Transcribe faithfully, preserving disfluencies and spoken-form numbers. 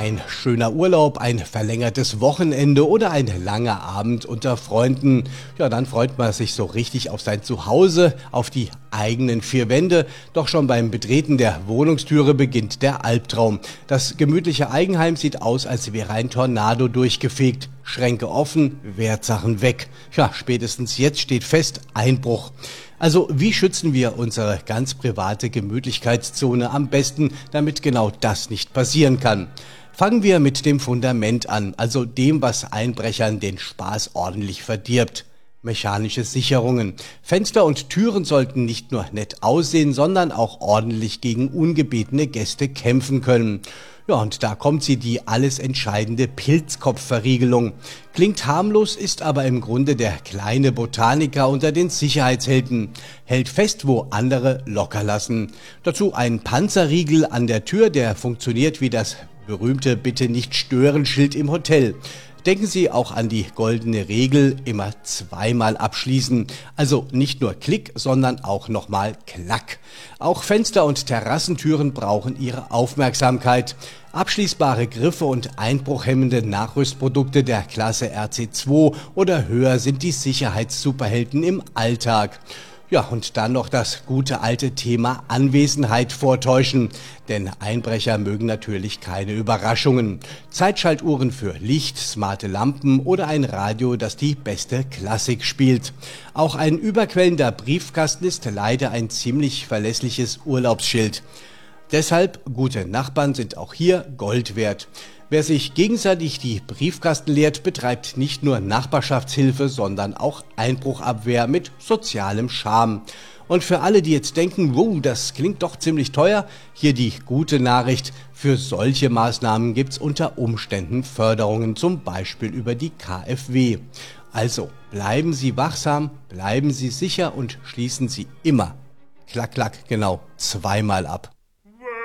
Ein schöner Urlaub, ein verlängertes Wochenende oder ein langer Abend unter Freunden. Ja, dann freut man sich so richtig auf sein Zuhause, auf die eigenen vier Wände. Doch schon beim Betreten der Wohnungstüre beginnt der Albtraum. Das gemütliche Eigenheim sieht aus, als wäre ein Tornado durchgefegt. Schränke offen, Wertsachen weg. Ja, spätestens jetzt steht fest, Einbruch. Also wie schützen wir unsere ganz private Gemütlichkeitszone am besten, damit genau das nicht passieren kann? Fangen wir mit dem Fundament an, also dem, was Einbrechern den Spaß ordentlich verdirbt. Mechanische Sicherungen. Fenster und Türen sollten nicht nur nett aussehen, sondern auch ordentlich gegen ungebetene Gäste kämpfen können. Ja, und da kommt sie, die alles entscheidende Pilzkopfverriegelung. Klingt harmlos, ist aber im Grunde der kleine Botaniker unter den Sicherheitshelden. Hält fest, wo andere locker lassen. Dazu ein Panzerriegel an der Tür, der funktioniert wie das berühmte Bitte nicht stören Schild im Hotel. Denken Sie auch an die goldene Regel, immer zweimal abschließen. Also nicht nur Klick, sondern auch nochmal Klack. Auch Fenster und Terrassentüren brauchen Ihre Aufmerksamkeit. Abschließbare Griffe und einbruchhemmende Nachrüstprodukte der Klasse R C zwei oder höher sind die Sicherheitssuperhelden im Alltag. Ja, und dann noch das gute alte Thema Anwesenheit vortäuschen, denn Einbrecher mögen natürlich keine Überraschungen. Zeitschaltuhren für Licht, smarte Lampen oder ein Radio, das die beste Klassik spielt. Auch ein überquellender Briefkasten ist leider ein ziemlich verlässliches Urlaubsschild. Deshalb, gute Nachbarn sind auch hier Gold wert. Wer sich gegenseitig die Briefkasten leert, betreibt nicht nur Nachbarschaftshilfe, sondern auch Einbruchabwehr mit sozialem Charme. Und für alle, die jetzt denken, wow, das klingt doch ziemlich teuer, hier die gute Nachricht: Für solche Maßnahmen gibt's unter Umständen Förderungen, zum Beispiel über die K f W. Also bleiben Sie wachsam, bleiben Sie sicher und schließen Sie immer, klack, klack, genau, zweimal ab.